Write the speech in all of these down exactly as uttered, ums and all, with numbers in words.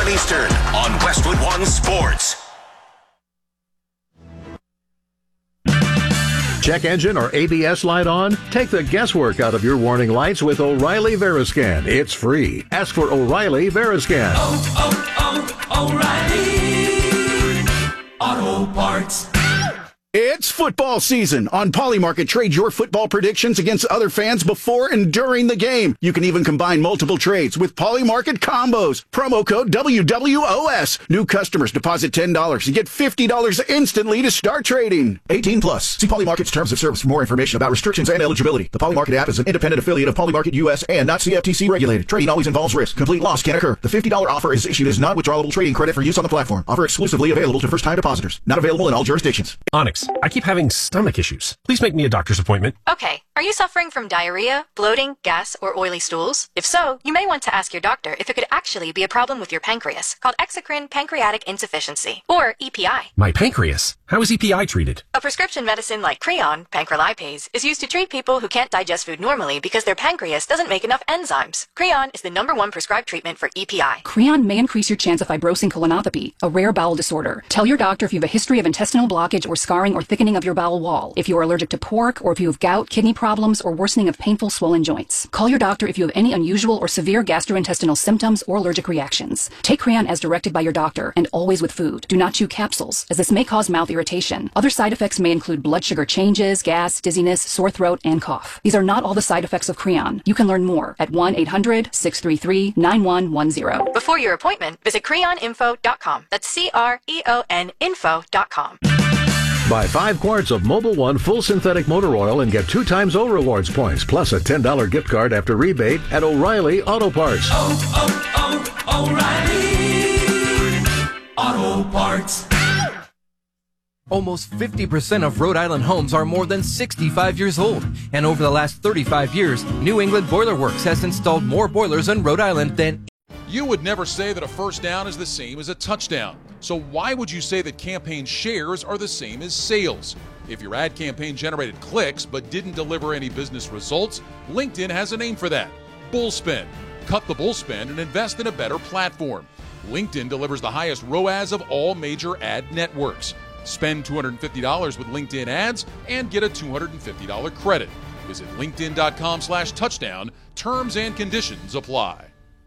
p.m. Eastern on Westwood One Sports. Check engine or A B S light on? Take the guesswork out of your warning lights with O'Reilly Veriscan. It's free. Ask for O'Reilly Veriscan. Oh, oh, oh, O'Reilly Auto Parts. It's football season. On Polymarket, trade your football predictions against other fans before and during the game. You can even combine multiple trades with Polymarket combos. Promo code W W O S. New customers deposit ten dollars and get fifty dollars instantly to start trading. eighteen plus. See Polymarket's terms of service for more information about restrictions and eligibility. The Polymarket app is an independent affiliate of Polymarket U S and not C F T C regulated. Trading always involves risk. Complete loss can occur. The fifty dollars offer is issued as non-withdrawable trading credit for use on the platform. Offer exclusively available to first-time depositors. Not available in all jurisdictions. Onyx, I keep having stomach issues. Please make me a doctor's appointment. Okay. Are you suffering from diarrhea, bloating, gas, or oily stools? If so, you may want to ask your doctor if it could actually be a problem with your pancreas, called exocrine pancreatic insufficiency, or E P I. My pancreas? How is E P I treated? A prescription medicine like Creon, pancrelipase, is used to treat people who can't digest food normally because their pancreas doesn't make enough enzymes. Creon is the number one prescribed treatment for E P I. Creon may increase your chance of fibrosing colonopathy, a rare bowel disorder. Tell your doctor if you have a history of intestinal blockage or scarring or thickening of your bowel wall, if you are allergic to pork, or if you have gout, kidney problems, or worsening of painful swollen joints. Call your doctor if you have any unusual or severe gastrointestinal symptoms or allergic reactions. Take Creon as directed by your doctor, and always with food. Do not chew capsules, as this may cause mouth irritation. Other side effects may include blood sugar changes, gas, dizziness, sore throat, and cough. These are not all the side effects of Creon. You can learn more at one eight hundred, six three three, nine one one zero. Before your appointment, visit creon info dot com. That's C R E O N info dot com. Buy five quarts of Mobil One full synthetic motor oil and get two times O Rewards points, plus a ten dollars gift card after rebate at O'Reilly Auto Parts. Oh, oh, oh, O'Reilly Auto Parts. Almost fifty percent of Rhode Island homes are more than sixty-five years old. And over the last thirty-five years, New England Boiler Works has installed more boilers in Rhode Island than... You would never say that a first down is the same as a touchdown. So why would you say that campaign shares are the same as sales? If your ad campaign generated clicks but didn't deliver any business results, LinkedIn has a name for that: Bullspend. Cut the bullspend and invest in a better platform. LinkedIn delivers the highest R O A S of all major ad networks. Spend two hundred fifty dollars with LinkedIn ads and get a two hundred fifty dollars credit. Visit linkedin.com slash touchdown. Terms and conditions apply.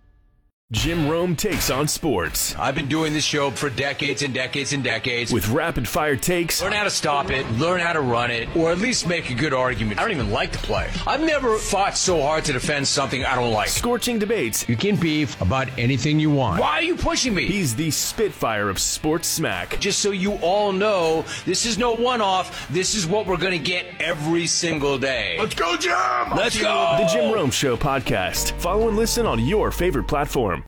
Jim Rome takes on sports. I've been doing this show for decades and decades and decades. With rapid-fire takes. Learn how to stop it, learn how to run it, or at least make a good argument. I don't even like to play. I've never fought so hard to defend something I don't like. Scorching debates. You can beef about anything you want. Why are you pushing me? He's the Spitfire of sports smack. Just so you all know, this is no one-off. This is what we're going to get every single day. Let's go, Jim! Let's go! The Jim Rome Show podcast. Follow and listen on your favorite platform.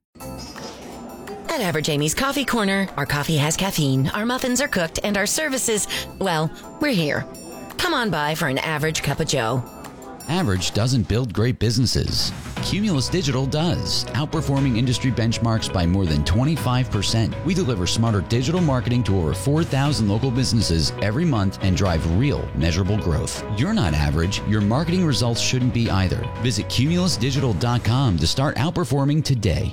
At Average Amy's Coffee Corner, our coffee has caffeine, our muffins are cooked, and our services, well, we're here. Come on by for an average cup of joe. Average doesn't build great businesses. Cumulus Digital does, outperforming industry benchmarks by more than twenty-five percent. We deliver smarter digital marketing to over four thousand local businesses every month and drive real, measurable growth. You're not average. Your marketing results shouldn't be either. Visit cumulus digital dot com to start outperforming today.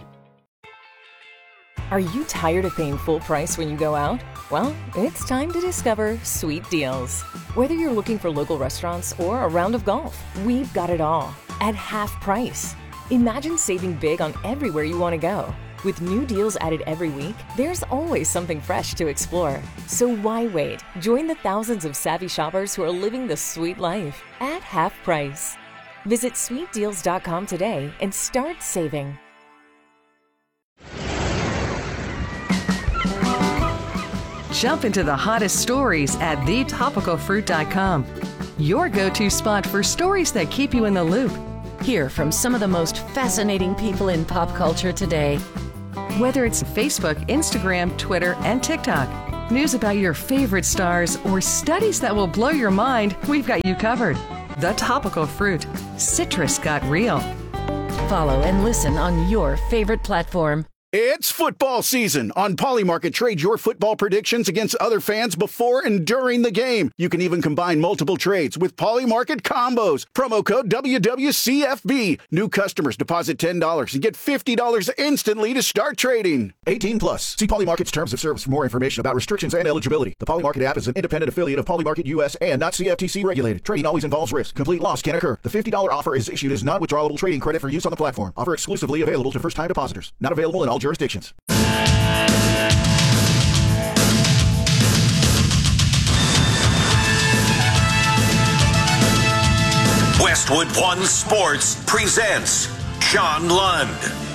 Are you tired of paying full price when you go out? Well, it's time to discover Sweet Deals. Whether you're looking for local restaurants or a round of golf, we've got it all at half price. Imagine saving big on everywhere you want to go. With new deals added every week, there's always something fresh to explore. So why wait? Join the thousands of savvy shoppers who are living the sweet life at half price. Visit sweet deals dot com today and start saving. Jump into the hottest stories at the topical fruit dot com. Your go-to spot for stories that keep you in the loop. Hear from some of the most fascinating people in pop culture today. Whether it's Facebook, Instagram, Twitter, and TikTok, news about your favorite stars, or studies that will blow your mind, we've got you covered. The Topical Fruit. Citrus got real. Follow and listen on your favorite platform. It's football season. On Polymarket, trade your football predictions against other fans before and during the game. You can even combine multiple trades with Polymarket combos. Promo code W W C F B. New customers deposit ten dollars and get fifty dollars instantly to start trading. eighteen plus. See Polymarket's terms of service for more information about restrictions and eligibility. The Polymarket app is an independent affiliate of Polymarket U S and not C F T C regulated. Trading always involves risk. Complete loss can occur. The fifty dollars offer is issued as non-withdrawable trading credit for use on the platform. Offer exclusively available to first-time depositors. Not available in all jurisdictions. Westwood One Sports presents John Lund.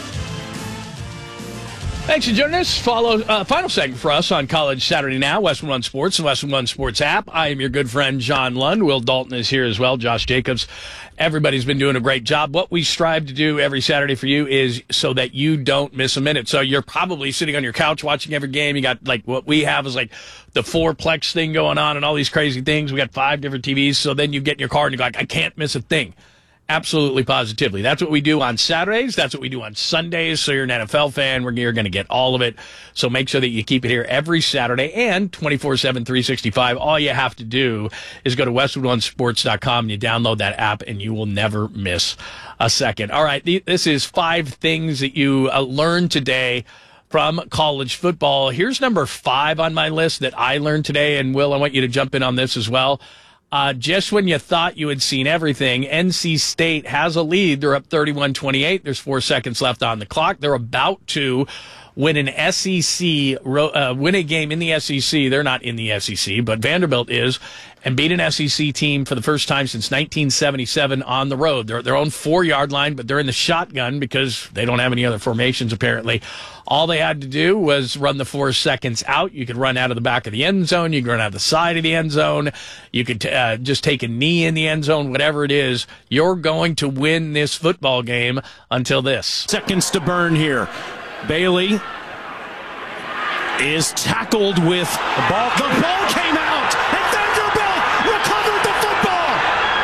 Thanks for joining us. Follow uh, final segment for us on College Saturday Now, Westwood One Sports and Westwood One Sports app. I am your good friend John Lund. Will Dalton is here as well. Josh Jacobs. Everybody's been doing a great job. What we strive to do every Saturday for you is so that you don't miss a minute. So you're probably sitting on your couch watching every game. You got like what we have is like the fourplex thing going on and all these crazy things. We got five different T Vs. So then you get in your car and you're like, I can't miss a thing. Absolutely, positively. That's what we do on Saturdays. That's what we do on Sundays. So you're an N F L fan. We're, you're going to get all of it. So make sure that you keep it here every Saturday and twenty-four seven, three sixty-five. All you have to do is go to westwood one sports dot com and you download that app and you will never miss a second. All right, this is five things that you uh, learned today from college football. Here's number five on my list that I learned today. And Will, I want you to jump in on this as well. Uh, just when you thought you had seen everything, N C State has a lead. They're up thirty-one twenty-eight. There's four seconds left on the clock. They're about to win an S E C, uh, win a game in the S E C. They're not in the S E C, but Vanderbilt is, and beat an S E C team for the first time since nineteen seventy-seven on the road. They're at their own four-yard line, but they're in the shotgun because they don't have any other formations, apparently. All they had to do was run the four seconds out. You could run out of the back of the end zone. You could run out of the side of the end zone. You could uh, just take a knee in the end zone, whatever it is. You're going to win this football game until this. Seconds to burn here. Bailey is tackled with the ball. The ball came out, and Vanderbilt recovered the football.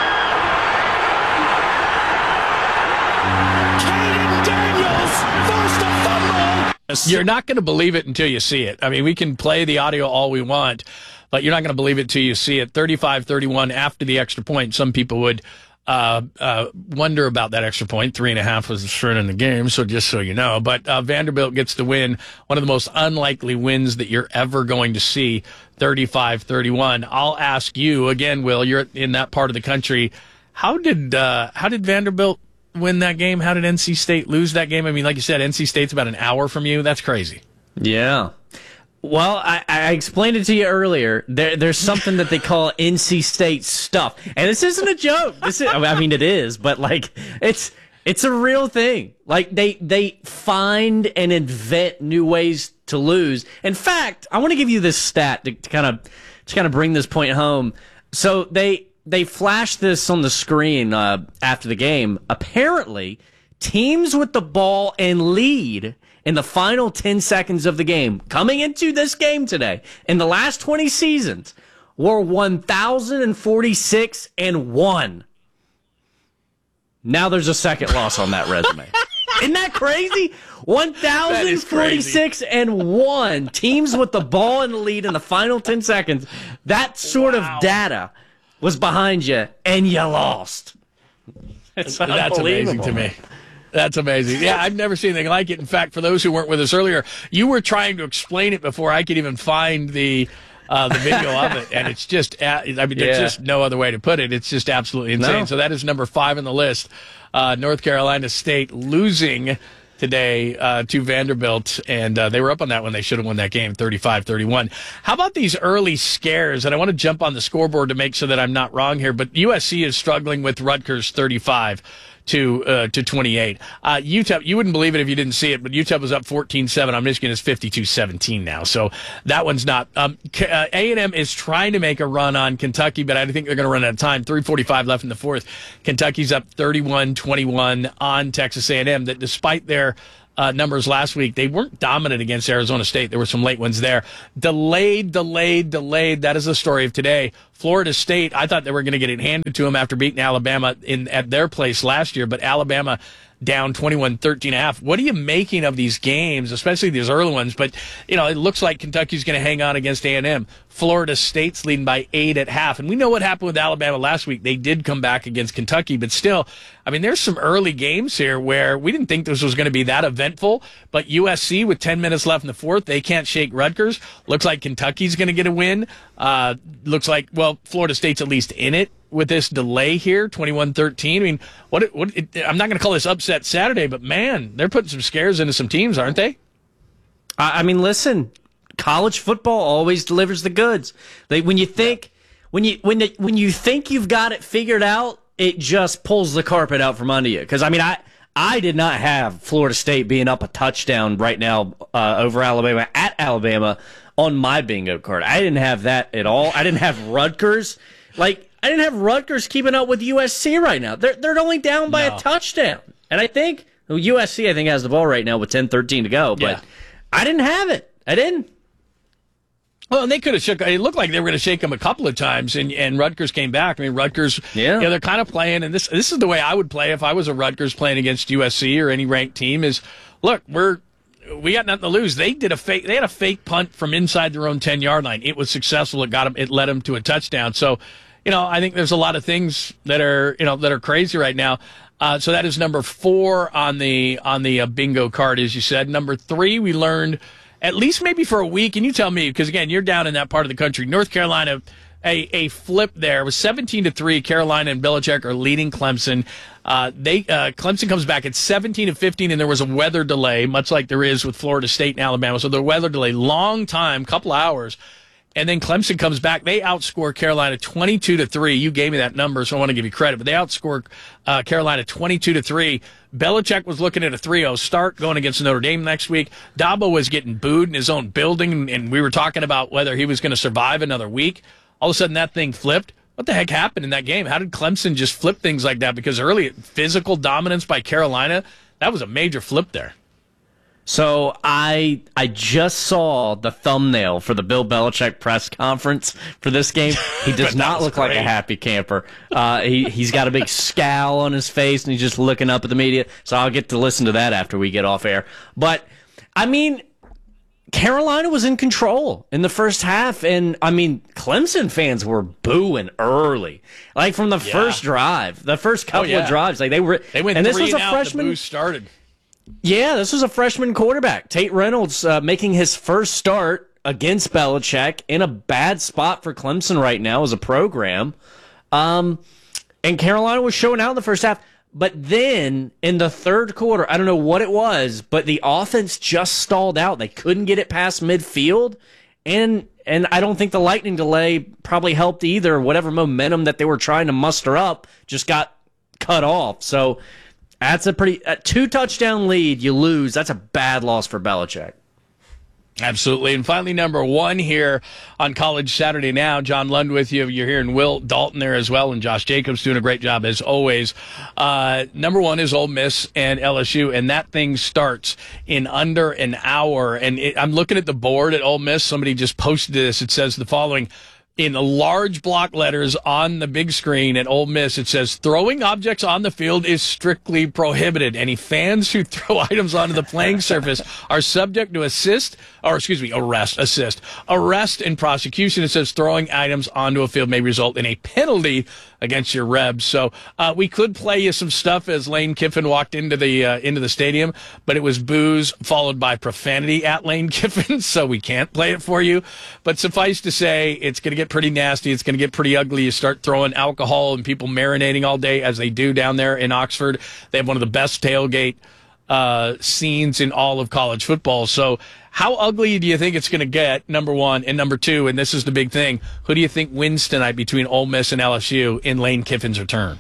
Caden Daniels forced a fumble. You're not going to believe it until you see it. I mean, we can play the audio all we want, but you're not going to believe it until you see it. thirty-five thirty-one after the extra point. Some people would Uh, uh, wonder about that extra point. Three and a half was the short in the game, so just so you know. But uh, Vanderbilt gets the win, one of the most unlikely wins that you're ever going to see, thirty-five thirty-one. I'll ask you, again, Will, you're in that part of the country. How did uh, how did Vanderbilt win that game? How did N C State lose that game? I mean, like you said, N C State's about an hour from you. That's crazy. Yeah. Well, I, I explained it to you earlier. There, there's something that they call N C State stuff, and this isn't a joke. This is, I mean, it is, but like, it's it's a real thing. Like they they find and invent new ways to lose. In fact, I want to give you this stat to kind of to kind of bring this point home. So they they flashed this on the screen uh, after the game. Apparently, teams with the ball and lead in the final ten seconds of the game, coming into this game today, in the last twenty seasons, were one thousand forty-six and one. Now there's a second loss on that resume. Isn't that crazy? one thousand forty-six and one. Teams with the ball in the lead in the final ten seconds. That sort wow. of data was behind you, and you lost. It's That's amazing to me. That's amazing. Yeah, I've never seen anything like it. In fact, for those who weren't with us earlier, you were trying to explain it before I could even find the uh, the video of it, and it's just, I mean, yeah. there's just no other way to put it. It's just absolutely insane. No. So that is number five on the list. Uh, North Carolina State losing today uh, to Vanderbilt, and uh, they were up on that one. They should have won that game, thirty-five thirty-one. How about these early scares? And I want to jump on the scoreboard to make sure that I'm not wrong here, but U S C is struggling with Rutgers thirty-five to uh, to twenty-eight. Uh, U T E P, you wouldn't believe it if you didn't see it, but U T E P was up fourteen seven on Michigan. Is fifty-two seventeen now, so that one's not. Um, uh, A and M is trying to make a run on Kentucky, but I think they're going to run out of time. three forty-five left in the fourth. Kentucky's up thirty-one twenty-one on Texas A and M, that despite their Uh, numbers last week, they weren't dominant against Arizona State. There were some late ones there. Delayed, delayed, delayed. That is the story of today. Florida State, I thought they were going to get it handed to them after beating Alabama in at their place last year, but Alabama down twenty-one thirteen and a half. What are you making of these games, especially these early ones? But, you know, it looks like Kentucky's going to hang on against A and M. Florida State's leading by eight at half. And we know what happened with Alabama last week. They did come back against Kentucky, but still, I mean, there's some early games here where we didn't think this was going to be that eventful, but U S C with ten minutes left in the fourth, they can't shake Rutgers. Looks like Kentucky's going to get a win. Uh, looks like, well, Florida State's at least in it with this delay here, twenty-one thirteen. I mean, what? What? It, I'm not going to call this upset Saturday, but man, they're putting some scares into some teams, aren't they? I, I mean, listen, college football always delivers the goods. They when you think when you when the, when you think you've got it figured out, it just pulls the carpet out from under you. Because I mean, I I did not have Florida State being up a touchdown right now uh, over Alabama at Alabama on my bingo card. I didn't have that at all. I didn't have Rutgers like. I didn't have Rutgers keeping up with U S C right now. They're they're only down by no. a touchdown. And I think well, U S C I think has the ball right now with ten thirteen to go, but yeah. I didn't have it. I didn't. Well, and they could have shook. It looked like they were going to shake them a couple of times, and, and Rutgers came back. I mean, Rutgers, yeah, you know, they're kind of playing, and this this is the way I would play if I was a Rutgers playing against U S C or any ranked team. Is look, we're we got nothing to lose. They did a fake. They had a fake punt from inside their own ten yard line. It was successful. It got them. It led them to a touchdown. So. You know, I think there's a lot of things that are, you know, that are crazy right now. Uh, so that is number four on the on the uh, bingo card, as you said. Number three, we learned at least maybe for a week, and you tell me because again, you're down in that part of the country. North Carolina, a a flip there. It was seventeen to three. Carolina and Belichick are leading Clemson. Uh, they uh, Clemson comes back at seventeen to fifteen, and there was a weather delay, much like there is with Florida State and Alabama. So the weather delay, long time, couple hours. And then Clemson comes back. They outscore Carolina twenty-two to three. You gave me that number, so I want to give you credit. But they outscore uh, Carolina twenty-two to three. Belichick was looking at a three oh start going against Notre Dame next week. Dabo was getting booed in his own building, and we were talking about whether he was going to survive another week. All of a sudden, that thing flipped. What the heck happened in that game? How did Clemson just flip things like that? Because early physical dominance by Carolina, that was a major flip there. So I I just saw the thumbnail for the Bill Belichick press conference for this game. He does not look great. Like a happy camper. Uh, he he's got a big scowl on his face, and he's just looking up at the media. So I'll get to listen to that after we get off air. But I mean, Carolina was in control in the first half, and I mean, Clemson fans were booing early, like from the yeah. first drive, the first couple oh, yeah. of drives. Like they were, they went and three this was and a out, freshman. The boo started. Yeah, this was a freshman quarterback. Tate Reynolds uh, making his first start against Belichick in a bad spot for Clemson right now as a program. Um, and Carolina was showing out in the first half. But then in the third quarter, I don't know what it was, but the offense just stalled out. They couldn't get it past midfield. And and I don't think the lightning delay probably helped either. Whatever momentum that they were trying to muster up just got cut off. So that's a pretty a two touchdown lead. You lose. That's a bad loss for Belichick. Absolutely. And finally, number one here on College Saturday Now. John Lund with you. You're hearing Will Dalton there as well, and Josh Jacobs doing a great job as always. Uh, number one is Ole Miss and L S U, and that thing starts in under an hour. And it, I'm looking at the board at Ole Miss. Somebody just posted this. It says the following. In large block letters on the big screen at Ole Miss, it says, throwing objects on the field is strictly prohibited. Any fans who throw items onto the playing surface are subject to assist, or excuse me, arrest, assist, arrest and prosecution. It says throwing items onto a field may result in a penalty against your Rebs. So uh, we could play you some stuff as Lane Kiffin walked into the uh, into the stadium, but it was booze followed by profanity at Lane Kiffin, so we can't play it for you. But suffice to say, it's going to get pretty nasty. It's going to get pretty ugly. You start throwing alcohol and people marinating all day, as they do down there in Oxford. They have one of the best tailgate uh, scenes in all of college football. So how ugly do you think it's going to get, number one? And number two, and this is the big thing, who do you think wins tonight between Ole Miss and L S U in Lane Kiffin's return?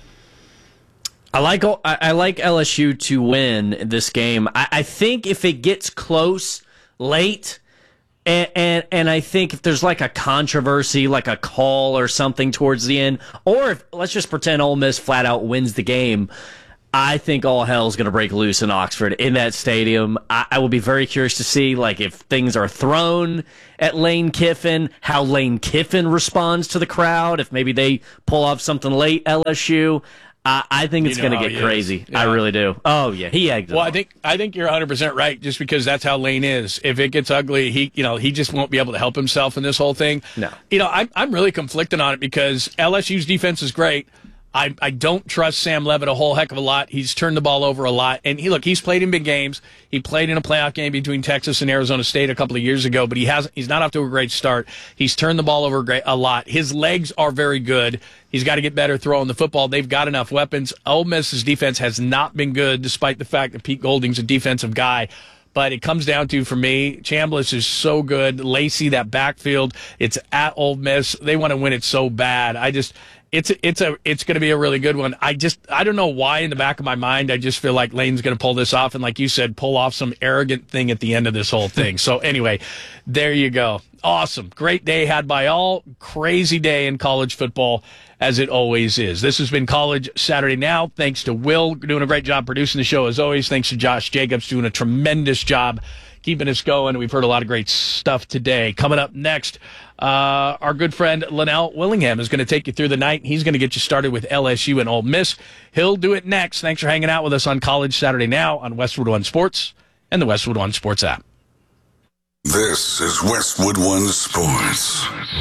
I like I like L S U to win this game. I, I think if it gets close late, and, and and I think if there's like a controversy, like a call or something towards the end, or if, let's just pretend Ole Miss flat out wins the game, I think all hell is going to break loose in Oxford in that stadium. I, I will be very curious to see, like, if things are thrown at Lane Kiffin, how Lane Kiffin responds to the crowd, if maybe they pull off something late, L S U. I, I think it's You know going how to get he crazy. is. Yeah. I really do. Oh yeah, he egged it Well, on. I think I think you're one hundred percent right. Just because that's how Lane is. If it gets ugly, he you know he just won't be able to help himself in this whole thing. No. You know, I'm I'm really conflicted on it because L S U's defense is great. I, I don't trust Sam Levitt a whole heck of a lot. He's turned the ball over a lot. And he look, he's played in big games. He played in a playoff game between Texas and Arizona State a couple of years ago, but he hasn't he's not off to a great start. He's turned the ball over great, a lot. His legs are very good. He's got to get better throwing the football. They've got enough weapons. Ole Miss's defense has not been good, despite the fact that Pete Golding's a defensive guy. But it comes down to, for me, Chambliss is so good. Lacey, that backfield, it's at Ole Miss. They want to win it so bad. I just, it's it's a it's going to be a really good one. I just, I don't know why in the back of my mind, I just feel like Lane's going to pull this off. And like you said, pull off some arrogant thing at the end of this whole thing. So anyway, there you go. Awesome. Great day had by all. Crazy day in college football, as it always is. This has been College Saturday Now. Thanks to Will, doing a great job producing the show as always. Thanks to Josh Jacobs, doing a tremendous job keeping us going. We've heard a lot of great stuff today. Coming up next, uh, our good friend Linnell Willingham is going to take you through the night. He's going to get you started with L S U and Ole Miss. He'll do it next. Thanks for hanging out with us on College Saturday Now on Westwood One Sports and the Westwood One Sports app. This is Westwood One Sports.